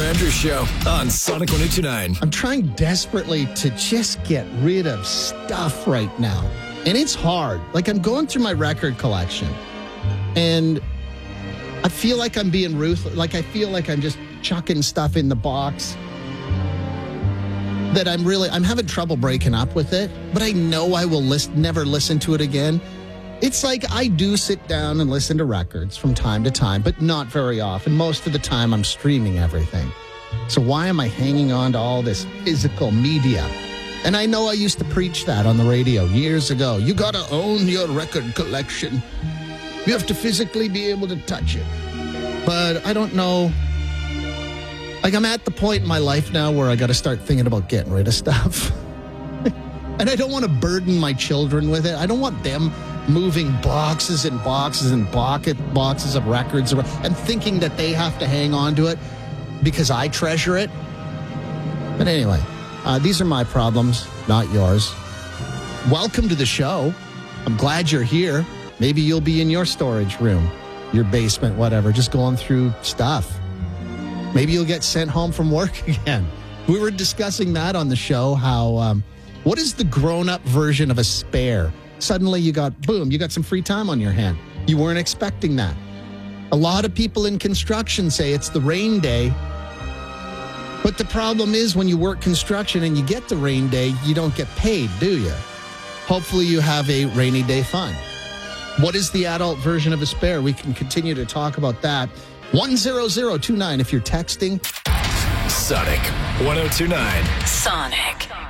Andrews Show on Sonic 102.9. I'm trying desperately to just get rid of stuff right now. And it's hard. Like, I'm going through my record collection. And I feel like I'm being ruthless. Like, I feel like I'm just chucking stuff in the box that I'm having trouble breaking up with it. But I know I will never listen to it again. It's like I do sit down and listen to records from time to time, but not very often. Most of the time, I'm streaming everything. So why am I hanging on to all this physical media? And I know I used to preach that on the radio years ago. You got to own your record collection. You have to physically be able to touch it. But I don't know. Like, I'm at the point in my life now where I got to start thinking about getting rid of stuff. And I don't want to burden my children with it. I don't want them moving boxes and boxes and boxes of records and thinking that they have to hang on to it because I treasure it. But anyway, these are my problems, not yours. Welcome to the show. I'm glad you're here. Maybe you'll be in your storage room, your basement, whatever, just going through stuff. Maybe you'll get sent home from work again. We were discussing that on the show, how what is the grown-up version of a spare? Suddenly you got some free time on your hand. You weren't expecting that. A lot of people in construction say it's the rain day. But the problem is when you work construction and you get the rain day, you don't get paid, do you? Hopefully you have a rainy day fun. What is the adult version of a spare? We can continue to talk about that. 10029 if you're texting. Sonic 102.9. Sonic.